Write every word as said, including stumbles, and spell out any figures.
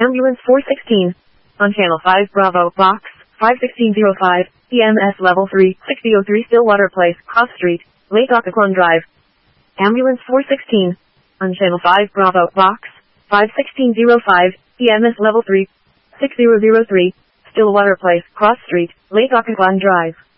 Ambulance four sixteen. On Channel five Bravo, Box five sixteen oh five, E M S Level three, sixty oh three Stillwater Place, Cross Street, Lake Occoquan Drive. Ambulance four sixteen. On Channel five Bravo, Box five sixteen oh five, E M S Level three, sixty oh three, Stillwater Place, Cross Street, Lake Occoquan Drive.